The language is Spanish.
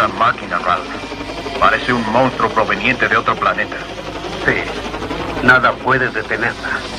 gran máquina, Ralph. Parece un monstruo proveniente de otro planeta. Sí. Nada puede detenerla.